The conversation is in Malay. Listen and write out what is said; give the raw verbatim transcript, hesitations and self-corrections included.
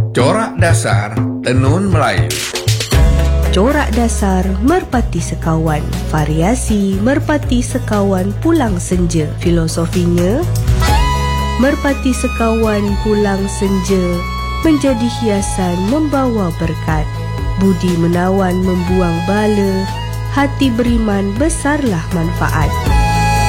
Corak dasar Tenun Melayu. Corak dasar Merpati Sekawan, variasi Merpati Sekawan pulang senja. Filosofinya, merpati sekawan pulang senja menjadi hiasan membawa berkat. Budi menawan membuang bala, hati beriman besarlah manfaat.